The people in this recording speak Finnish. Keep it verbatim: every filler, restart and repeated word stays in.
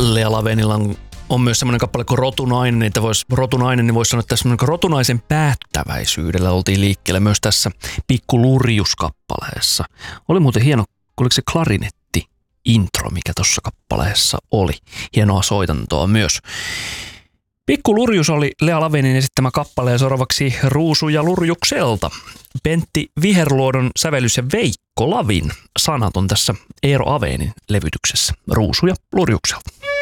Lea Lavenilla on, on myös semmoinen kappale kuin Rotunainen, niitä vois, Rotunainen, niin voisi sanoa, että semmoinen rotunaisen päättäväisyydellä oltiin liikkeelle myös tässä Pikku Lurjus-kappaleessa. Oli muuten hieno, oliko se klarinetti intro, mikä tuossa kappaleessa oli. Hienoa soitantoa myös. Pikku Lurjus oli Lea Lavenin esittämä kappale ja seuraavaksi Ruusuja Lurjukselta. Pentti Viherluodon sävellys ja Veikko Lavin sanat on tässä Eero Avenin levytyksessä Ruusuja Lurjukselta.